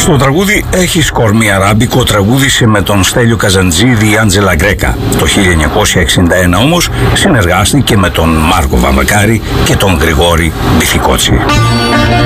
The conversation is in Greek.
Στο τραγούδι «Έχει σκορμί αράμπικο» τραγούδισε με τον Στέλιο Καζαντζίδη η Άντζελα Γκρέκα. Το 1961 όμως συνεργάστηκε με τον Μάρκο Βαμβακάρη και τον Γρηγόρη Μπιθικότσι.